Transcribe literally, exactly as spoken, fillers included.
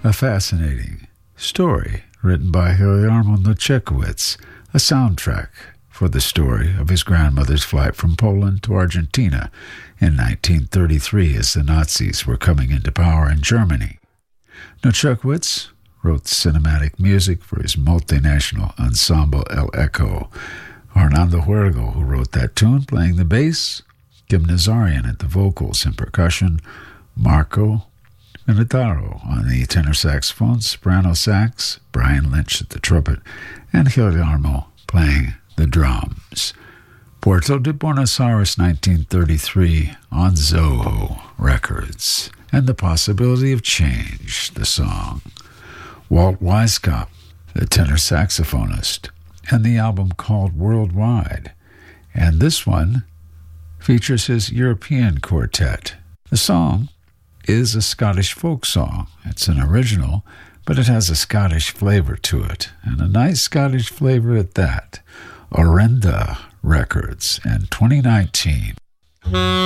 A fascinating story written by Guillermo Nochekiewicz, a soundtrack for the story of his grandmother's flight from Poland to Argentina in nineteen thirty-three as the Nazis were coming into power in Germany. Nochekiewicz wrote cinematic music for his multinational ensemble El Eco. Hernando Huergo, who wrote that tune, playing the bass, Kim Nazarian at the vocals and percussion, Marco Minataro on the tenor saxophone, soprano sax, Brian Lynch at the trumpet, and Guillermo playing the drums. Puerto de Buenos Aires, nineteen thirty-three, on Zoho Records. And The Possibility of Change, the song. Walt Weiskopf, the tenor saxophonist, and the album called Worldwide. And this one features his European quartet. The song is a Scottish folk song. It's an original, but it has a Scottish flavor to it, and a nice Scottish flavor at that. Orenda Records, and twenty nineteen.